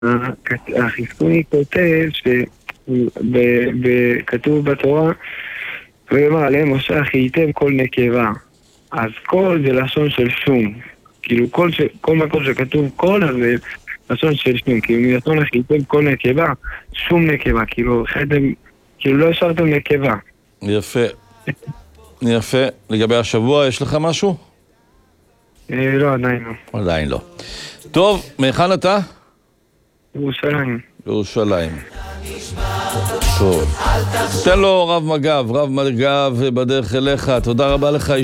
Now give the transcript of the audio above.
החזקוני כותב כתוב בתורה, ואמר עליהם משה חייתם כל נקבה. אז כל זה לשון של שום. כאילו כל מקום שכתוב כל, אז זה לשון של שום. כאילו מלשון חייתם כל נקבה, שום נקבה. כאילו לא השארתם נקבה. יפה. יפה. לגבי השבוע, יש לך משהו? לא, עדיין לא. עדיין לא. טוב, מהיכן אתה? ירושלים. ירושלים. טוב. תן לו רב מג"ב בדרך אליך. תודה רבה לך.